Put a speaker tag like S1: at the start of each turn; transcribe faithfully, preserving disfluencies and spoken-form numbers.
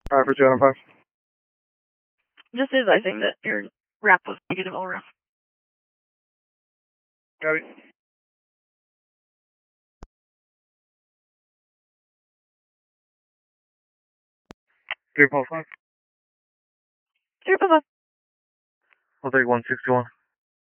S1: Alright, for two oh five.
S2: Just advising that your wrap was negative all around.
S1: Got it. three point five.
S2: Zero point five.
S1: I'll take one sixty-one.